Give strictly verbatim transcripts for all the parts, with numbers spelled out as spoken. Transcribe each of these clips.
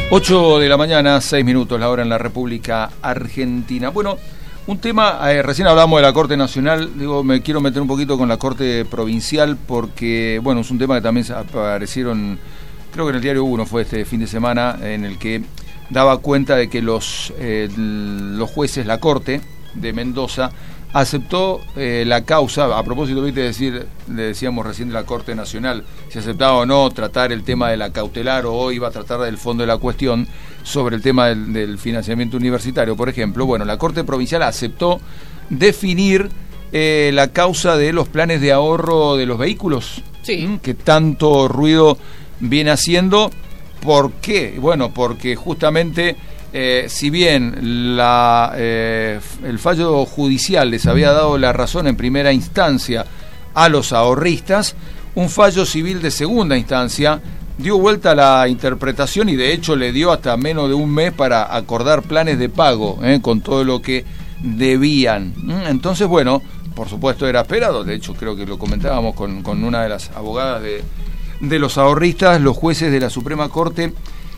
ocho de la mañana, seis minutos, la hora en la República Argentina. Bueno, un tema, eh, recién hablamos de la Corte Nacional, digo, me quiero meter un poquito con la Corte Provincial porque, bueno, es un tema que también aparecieron, creo que en el Diario uno fue este fin de semana, en el que daba cuenta de que los, eh, los jueces, la Corte de Mendoza, aceptó eh, la causa, a propósito, viste, decir, le decíamos recién de la Corte Nacional, si aceptaba o no tratar el tema de la cautelar o iba a tratar del fondo de la cuestión sobre el tema del, del financiamiento universitario, por ejemplo. Bueno, la Corte Provincial aceptó definir eh, la causa de los planes de ahorro de los vehículos, sí, ¿m? que tanto ruido viene haciendo. ¿Por qué? Bueno, porque justamente... Eh, si bien la, eh, el fallo judicial les había dado la razón en primera instancia a los ahorristas, un fallo civil de segunda instancia dio vuelta a la interpretación y de hecho le dio hasta menos de un mes para acordar planes de pago eh, con todo lo que debían. Entonces, bueno, por supuesto era esperado, de hecho creo que lo comentábamos con, con una de las abogadas de, de los ahorristas, los jueces de la Suprema Corte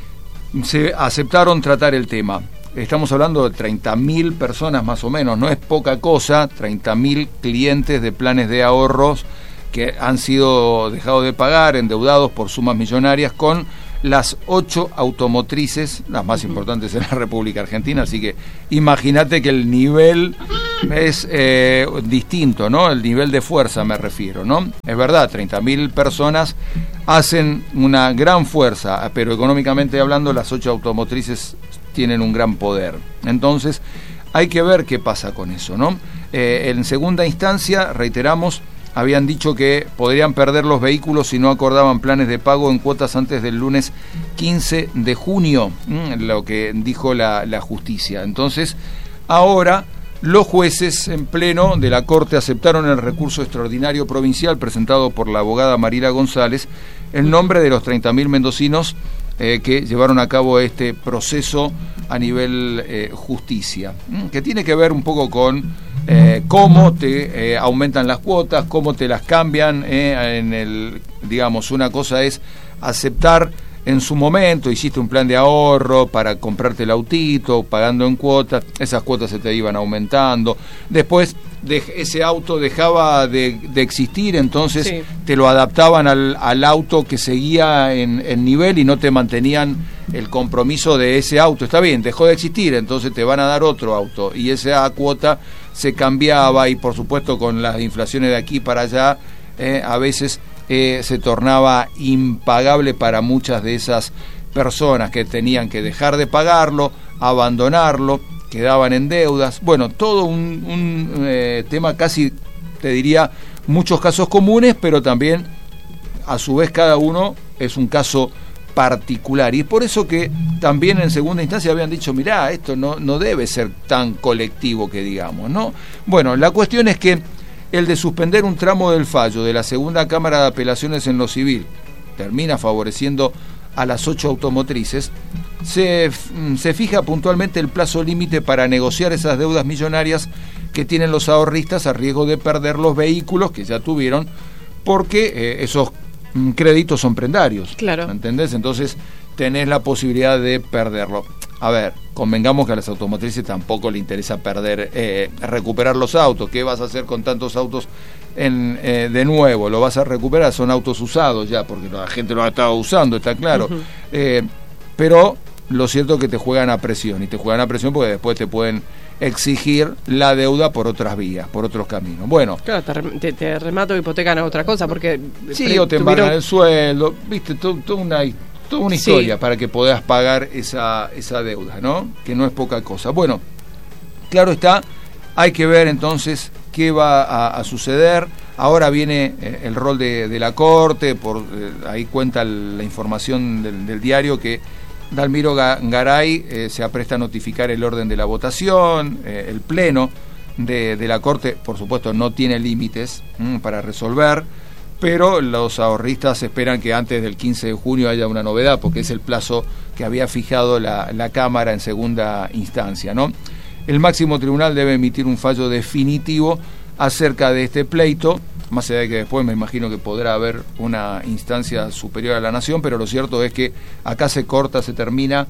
se aceptaron tratar el tema. Estamos hablando de treinta mil personas más o menos, no es poca cosa, treinta mil clientes de planes de ahorros que han sido dejados de pagar, endeudados por sumas millonarias con las ocho automotrices, las más importantes en la República Argentina, así que imagínate que el nivel es eh, distinto, ¿no? El nivel de fuerza me refiero, ¿no? Es verdad, treinta mil personas hacen una gran fuerza, pero económicamente hablando las ocho automotrices tienen un gran poder. Entonces hay que ver qué pasa con eso, ¿no? Eh, en segunda instancia, reiteramos, habían dicho que podrían perder los vehículos si no acordaban planes de pago en cuotas antes del lunes quince de junio, lo que dijo la, la justicia. Entonces, ahora los jueces en pleno de la Corte aceptaron el recurso extraordinario provincial presentado por la abogada Marila González en nombre de los treinta mil mendocinos eh, que llevaron a cabo este proceso a nivel eh, justicia, que tiene que ver un poco con Eh, cómo te eh, aumentan las cuotas, cómo te las cambian, eh, en el, digamos, una cosa es aceptar en su momento, hiciste un plan de ahorro para comprarte el autito, pagando en cuotas, esas cuotas se te iban aumentando, después de, ese auto dejaba de, de existir, entonces sí, te lo adaptaban al, al auto que seguía en, en nivel y no te mantenían el compromiso de ese auto. Está bien, dejó de existir, entonces te van a dar otro auto y esa cuota se cambiaba y por supuesto con las inflaciones de aquí para allá eh, a veces eh, se tornaba impagable para muchas de esas personas que tenían que dejar de pagarlo, abandonarlo, quedaban en deudas. Bueno, todo un, un eh, tema casi, te diría, muchos casos comunes, pero también a su vez cada uno es un caso particular, y es por eso que también en segunda instancia habían dicho, mirá, esto no, no debe ser tan colectivo que digamos, ¿no? Bueno, la cuestión es que el de suspender un tramo del fallo de la segunda Cámara de Apelaciones en lo civil termina favoreciendo a las ocho automotrices, se, se fija puntualmente el plazo límite para negociar esas deudas millonarias que tienen los ahorristas a riesgo de perder los vehículos que ya tuvieron, porque eh, esos créditos son prendarios, claro, ¿entendés? Entonces tenés la posibilidad de perderlo. A ver, convengamos que a las automotrices tampoco le interesa perder, eh, recuperar los autos. ¿Qué vas a hacer con tantos autos en, eh, de nuevo? ¿Lo vas a recuperar? Son autos usados ya, porque la gente los ha estado usando, está claro. Uh-huh. eh, pero lo cierto es que te juegan a presión, y te juegan a presión porque después te pueden exigir la deuda por otras vías, por otros caminos. Bueno, claro, te, te, te remato hipotecan a otra cosa, porque sí, pre- o te embargan tuvieron... el sueldo, viste, toda to una, toda una historia sí, para que puedas pagar esa, esa deuda, ¿no? Que no es poca cosa. Bueno, claro está, hay que ver entonces qué va a, a suceder. Ahora viene eh, el rol de, de la Corte, por eh, ahí cuenta la información del, del diario que Dalmiro Garay eh, se apresta a notificar el orden de la votación, eh, el pleno de, de la Corte, por supuesto, no tiene límites mmm, para resolver, pero los ahorristas esperan que antes del quince de junio haya una novedad, porque es el plazo que había fijado la, la Cámara en segunda instancia, ¿no? El máximo tribunal debe emitir un fallo definitivo acerca de este pleito, más allá de que después me imagino que podrá haber una instancia superior a la nación, pero lo cierto es que acá se corta, se termina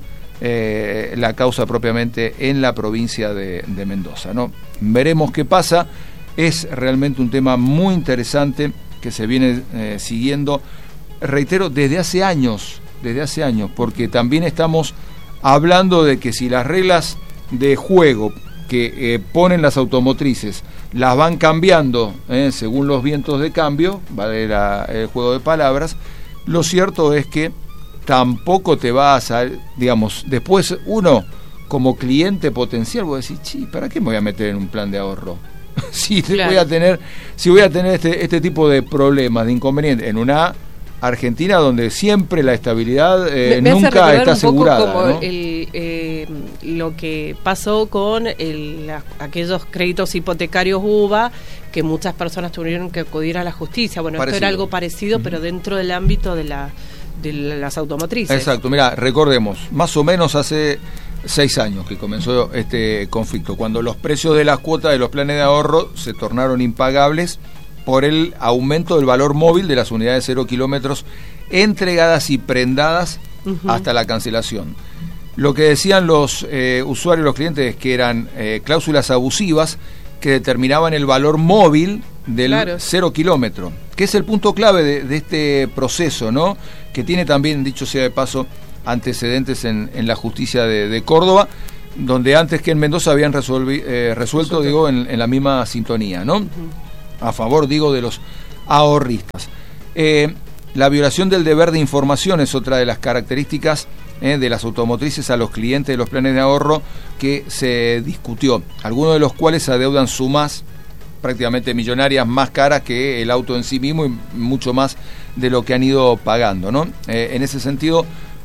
eh, la causa propiamente en la provincia de, de Mendoza, ¿no? Veremos qué pasa. Es realmente un tema muy interesante que se viene eh, siguiendo, reitero, desde hace años, desde hace años, porque también estamos hablando de que si las reglas de juego que eh, ponen las automotrices las van cambiando eh, según los vientos de cambio, vale la, el juego de palabras, lo cierto es que tampoco te va a salir, digamos, después uno como cliente potencial vos decís, sí, ¿para qué me voy a meter en un plan de ahorro? si claro. voy a tener, si voy a tener este, este tipo de problemas, de inconvenientes, en una Argentina donde siempre la estabilidad eh, me, me nunca está asegurada, como ¿no? el, eh, lo que pasó con el, la, aquellos créditos hipotecarios U B A que muchas personas tuvieron que acudir a la justicia. Bueno, parecido. Esto era algo parecido, uh-huh. pero dentro del ámbito de la de las automotrices. Exacto, mira, recordemos, más o menos hace seis años que comenzó este conflicto, cuando los precios de las cuotas de los planes de ahorro se tornaron impagables por el aumento del valor móvil de las unidades cero kilómetros entregadas y prendadas uh-huh. hasta la cancelación. Lo que decían los eh, usuarios, los clientes, es que eran eh, cláusulas abusivas que determinaban el valor móvil del claro. cero kilómetro, que es el punto clave de, de este proceso, ¿no? Que tiene también, dicho sea de paso, antecedentes en, en la justicia de, de Córdoba, donde antes que en Mendoza habían resolvi, eh, resuelto, digo, en, en la misma sintonía, ¿no? Uh-huh. A favor, digo, de los ahorristas. Eh, la violación del deber de información es otra de las características eh, de las automotrices a los clientes de los planes de ahorro que se discutió, algunos de los cuales adeudan sumas prácticamente millonarias más caras que el auto en sí mismo y mucho más de lo que han ido pagando, ¿no? Eh, en ese sentido,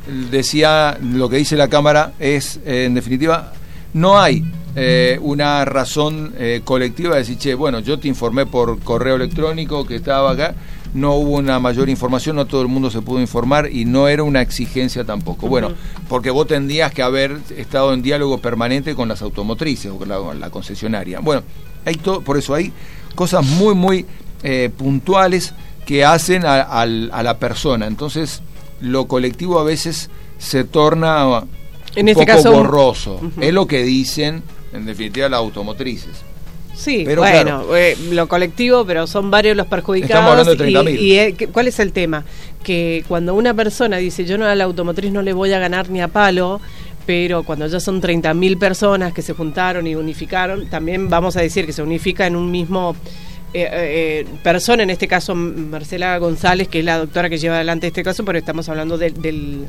decía, lo que dice la Cámara es, eh, en definitiva, no hay Eh, una razón eh, colectiva de decir, che, bueno, yo te informé por correo electrónico que estaba acá, no hubo una mayor información, no todo el mundo se pudo informar y no era una exigencia tampoco. Uh-huh. Bueno, porque vos tendrías que haber estado en diálogo permanente con las automotrices o con la, con la concesionaria. Bueno, hay todo, por eso hay cosas muy, muy eh, puntuales que hacen a, a, a la persona. Entonces, lo colectivo a veces se torna en un este poco caso borroso. Uh-huh. Es lo que dicen, en definitiva, las automotrices. Sí, pero bueno, claro, eh, lo colectivo, pero son varios los perjudicados. Estamos hablando de treinta mil. Y, y eh, ¿cuál es el tema? Que cuando una persona dice, yo no a la automotriz no le voy a ganar ni a palo, pero cuando ya son treinta mil personas que se juntaron y unificaron, también vamos a decir que se unifica en un mismo eh, eh, persona, en este caso Marcela González, que es la doctora que lleva adelante este caso, pero estamos hablando de, del...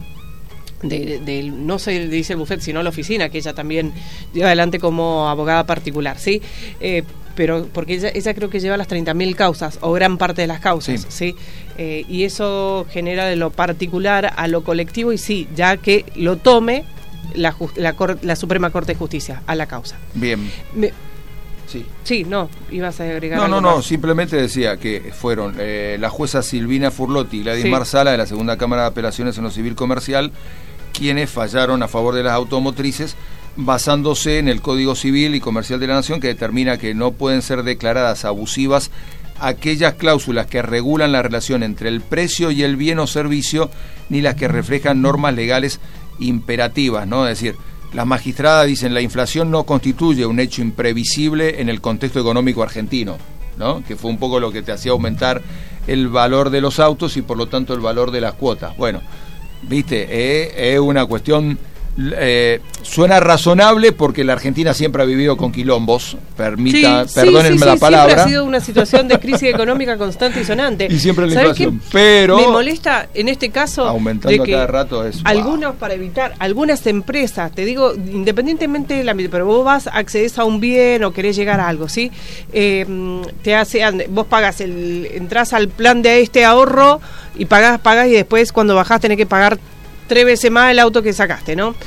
De, de, no se dice el bufete, sino la oficina, que ella también lleva adelante como abogada particular, ¿sí? Eh, pero porque ella, ella creo que lleva las treinta mil causas, o gran parte de las causas, ¿sí? ¿sí? Eh, y eso genera de lo particular a lo colectivo, y sí, ya que lo tome la, la, Cor, la Suprema Corte de Justicia a la causa. Bien. Me, Sí. Sí, no, ibas a agregar No, algo no, no, más. simplemente decía que fueron eh, la jueza Silvina Furlotti y Gladys sí. Marsala de la Segunda Cámara de Apelaciones en lo Civil Comercial quienes fallaron a favor de las automotrices basándose en el Código Civil y Comercial de la Nación, que determina que no pueden ser declaradas abusivas aquellas cláusulas que regulan la relación entre el precio y el bien o servicio, ni las que reflejan normas legales imperativas, ¿no? Es decir, las magistradas dicen la inflación no constituye un hecho imprevisible en el contexto económico argentino, ¿no? Que fue un poco lo que te hacía aumentar el valor de los autos y por lo tanto el valor de las cuotas. Bueno, viste, es eh, eh, una cuestión, eh, suena razonable porque la Argentina siempre ha vivido con quilombos, permita, sí, perdónenme sí, sí, la sí, palabra. Siempre ha sido una situación de crisis económica constante y sonante. Y siempre la ¿Sabes inflación, qué? pero me molesta en este caso aumentando de que a cada rato es algunos wow. para evitar, algunas empresas, te digo, independientemente del ámbito, pero vos vas, accedes a un bien o querés llegar a algo, ¿sí? Eh, te hacen, vos pagas el, entras al plan de este ahorro y pagás, pagás y después cuando bajás tenés que pagar tres veces más el auto que sacaste, ¿no?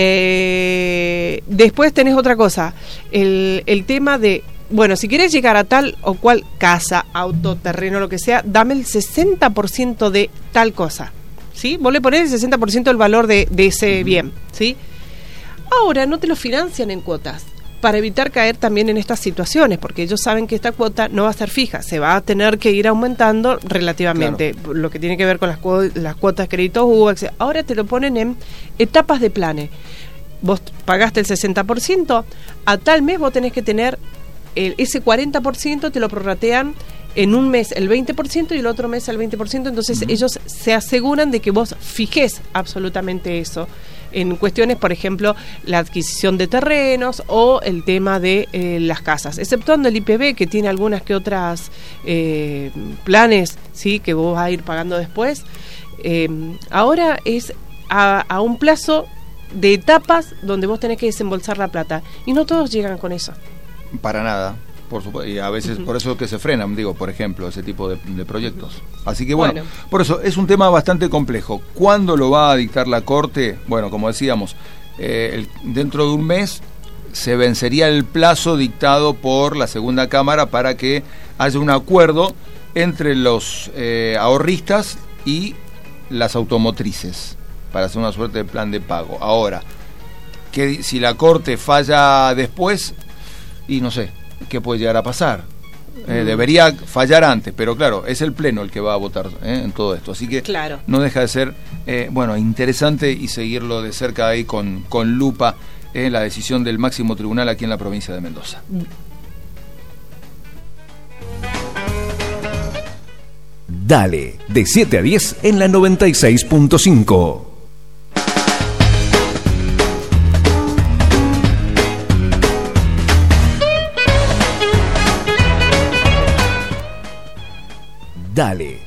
Eh, después tenés otra cosa, el, el tema de, bueno, si querés llegar a tal o cual casa, auto, terreno, lo que sea, dame el sesenta por ciento de tal cosa, ¿sí? Vos le ponés el sesenta por ciento del valor de, de ese bien, ¿sí? Ahora no te lo financian en cuotas, para evitar caer también en estas situaciones, porque ellos saben que esta cuota no va a ser fija, se va a tener que ir aumentando relativamente, claro. Lo que tiene que ver con las, cu- las cuotas de crédito U B A, etcétera. Ahora te lo ponen en etapas de planes. Vos pagaste el sesenta por ciento, a tal mes vos tenés que tener el, ese cuarenta por ciento, te lo prorratean en un mes el veinte por ciento y el otro mes el veinte por ciento, entonces uh-huh. ellos se aseguran de que vos fijes absolutamente eso. En cuestiones, por ejemplo, la adquisición de terrenos o el tema de eh, las casas, exceptuando el I P B, que tiene algunas que otras eh, planes, sí, que vos vas a ir pagando después. Eh, ahora es a, a un plazo de etapas donde vos tenés que desembolsar la plata, y no todos llegan con eso. Para nada. Por supuesto, y a veces uh-huh. por eso que se frenan, digo, por ejemplo, ese tipo de, de proyectos. Uh-huh. Así que bueno, bueno, por eso es un tema bastante complejo. ¿Cuándo lo va a dictar la Corte? Bueno, como decíamos, eh, el, dentro de un mes se vencería el plazo dictado por la segunda Cámara para que haya un acuerdo entre los eh, ahorristas y las automotrices para hacer una suerte de plan de pago. Ahora, que si la Corte falla después, y no sé, ¿qué puede llegar a pasar? Eh, mm. Debería fallar antes, pero claro, es el Pleno el que va a votar eh, en todo esto. Así que claro. no deja de ser eh, bueno, interesante y seguirlo de cerca ahí con, con lupa en eh, la decisión del máximo tribunal aquí en la provincia de Mendoza. Mm. Dale, de siete a diez en la noventa y seis punto cinco. Dale.